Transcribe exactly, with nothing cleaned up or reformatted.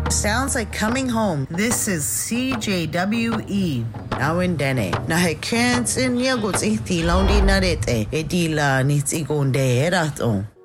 Sounds like coming home. This is C J W E. Now in Dene. Na he kens in yagots iti laundi narete. Edila nits igonde eraton.